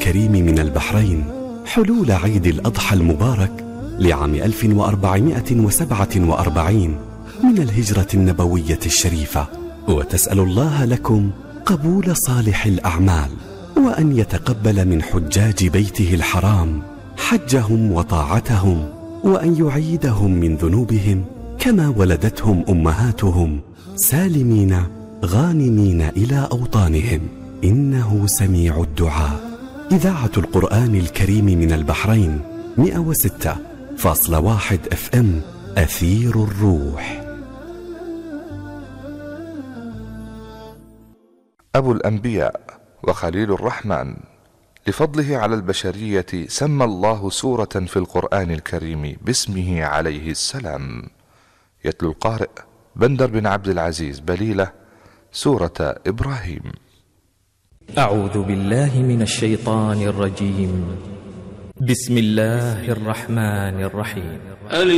الكريم من البحرين حلول عيد الأضحى المبارك لعام 1447 من الهجرة النبوية الشريفة، وتسأل الله لكم قبول صالح الأعمال، وأن يتقبل من حجاج بيته الحرام حجهم وطاعتهم، وأن يعيدهم من ذنوبهم كما ولدتهم أمهاتهم سالمين غانمين إلى أوطانهم، إنه سميع الدعاء. إذاعة القرآن الكريم من البحرين 106.1 FM أثير الروح. أبو الأنبياء وخليل الرحمن، لفضله على البشرية سمى الله سورة في القرآن الكريم باسمه عليه السلام. يتلو القارئ بندر بن عبد العزيز بليلة سورة إبراهيم. أعوذ بالله من الشيطان الرجيم. بسم الله الرحمن الرحيم.